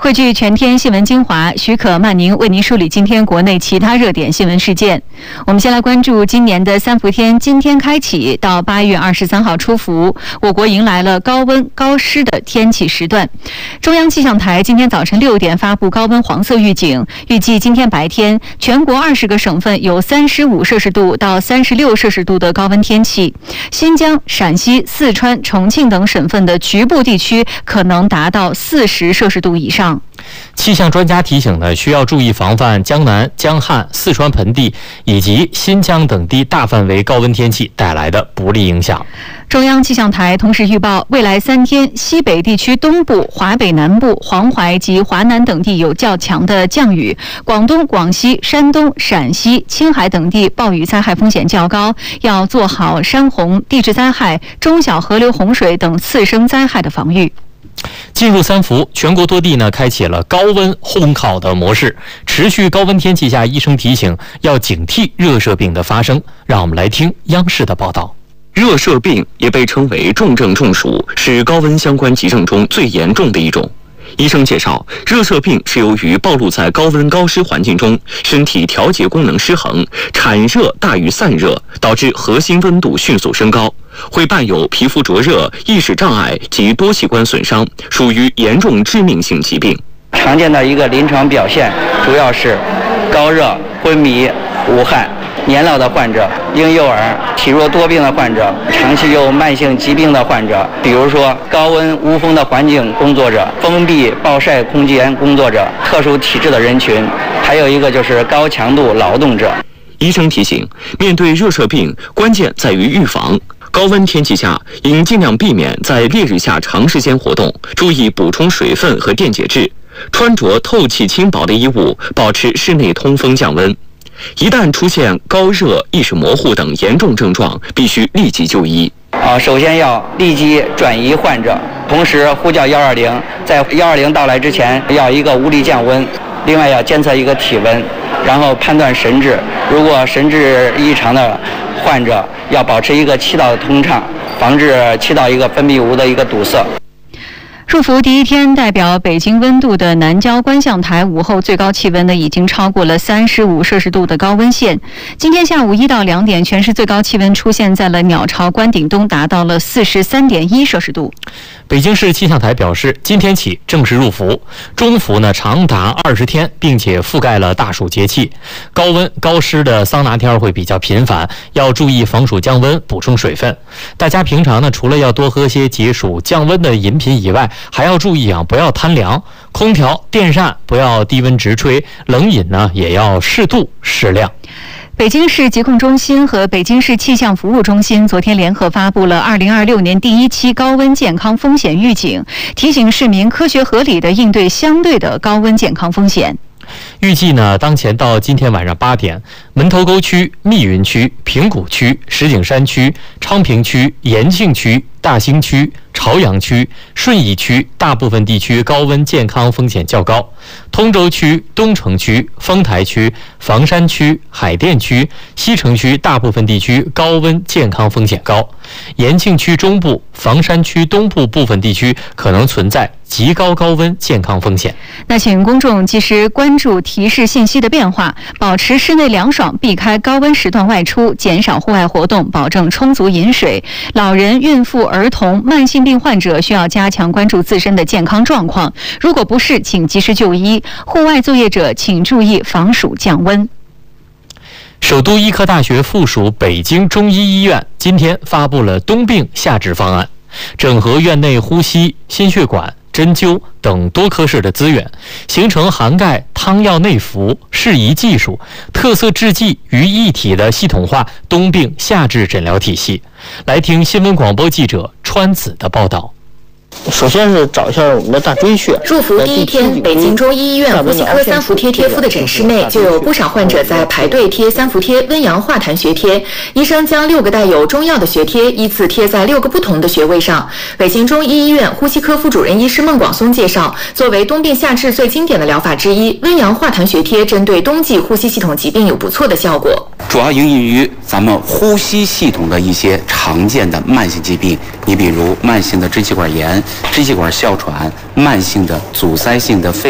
汇聚全天新闻精华，许可曼宁为您梳理今天国内其他热点新闻事件。我们先来关注今年的三伏天，今天开启到8月23号出伏，我国迎来了高温高湿的天气时段。中央气象台今天早晨6点发布高温黄色预警，预计今天白天全国20个省份有35摄氏度到36摄氏度的高温天气，新疆、陕西、四川、重庆等省份的局部地区可能达到40摄氏度以上。 气象专家提醒呢，需要注意防范江南、江汉、四川盆地以及新疆等地大范围高温天气带来的不利影响。 中央气象台同时预报，未来3天，西北地区东部、华北南部、黄淮及华南等地有较强的降雨，广东、广西、山东、陕西、青海等地暴雨灾害风险较高，要做好山洪、地质灾害、中小河流洪水等次生灾害的防御。 进入三伏，全国多地呢开启了高温烘烤的模式。持续高温天气下，医生提醒要警惕热射病的发生。让我们来听央视的报道。 热射病也被称为重症中暑，是高温相关急症中最严重的一种。医生介绍，热射病是由于暴露在高温高湿环境中，身体调节功能失衡，产热大于散热，导致核心温度迅速升高，会伴有皮肤灼热、意识障碍及多器官损伤，属于严重致命性疾病。 常见的一个临床表现主要是高热、昏迷、无汗。年老的患者、婴幼儿、体弱多病的患者、长期有慢性疾病的患者，比如说高温无风的环境工作者、封闭暴晒空间工作者、特殊体质的人群，还有一个就是高强度劳动者。 医生提醒，面对热射病，关键在于预防。高温天气下，应尽量避免在烈日下长时间活动，注意补充水分和电解质，穿着透气轻薄的衣物，保持室内通风降温。一旦出现高热、意识模糊等严重症状，必须立即就医。 首先要立即转移患者，同时呼叫120，在120到来之前要一个物理降温，另外要监测一个体温，然后判断神志。如果神志异常的患者，要保持一个气道的通畅，防止气道一个分泌物的一个堵塞。 入伏第一天，代表北京温度的南郊观象台午后最高气温呢已经超过了35摄氏度的高温线。今天下午1到2点，全市最高气温出现在了鸟巢关顶东，达到了43.1摄氏度。 北京市气象台表示，今天起正式入伏，中伏呢长达20天，并且覆盖了大暑节气。高温高湿的桑拿天会比较频繁，要注意防暑降温，补充水分。大家平常呢，除了要多喝些解暑降温的饮品以外，还要注意不要贪凉，空调、电扇不要低温直吹，冷饮呢也要适度适量。 北京市疾控中心和北京市气象服务中心昨天联合发布了2026年第1期高温健康风险预警，提醒市民科学合理地应对相对的高温健康风险。 预计呢，当前到今天晚上8点，门头沟区、密云区、平谷区、石景山区、昌平区、延庆区、大兴区、朝阳区、顺义区大部分地区高温健康风险较高，通州区、东城区、丰台区、房山区、海淀区、西城区大部分地区高温健康风险高，延庆区中部、房山区东部部分地区可能存在极高高温健康风险。 那请公众及时关注提示信息的变化，保持室内凉爽，避开高温时段外出，减少户外活动，保证充足饮水。老人、孕妇、儿童、慢性病患者需要加强关注自身的健康状况，如果不适，请及时就医。户外作业者请注意防暑降温。 首都医科大学附属北京中医医院今天发布了冬病夏治方案，整合院内呼吸、心血管、针灸等多科室的资源，形成涵盖汤药内服、适宜技术、特色制剂于一体的系统化冬病夏治诊疗体系。来听新闻广播记者川子的报道。 首先是找一下我们的大椎穴。 入伏第一天，北京中医医院呼吸科3伏贴贴敷的诊室内，就有不少患者在排队贴3伏贴温阳化痰穴贴。医生将6个带有中药的穴贴依次贴在6个不同的穴位上。北京中医医院呼吸科副主任医师孟广松介绍，作为冬病夏治最经典的疗法之一，温阳化痰穴贴针对冬季呼吸系统疾病有不错的效果。 主要应用于咱们呼吸系统的一些常见的慢性疾病，你比如慢性的支气管炎、支气管哮喘、慢性的阻塞性的肺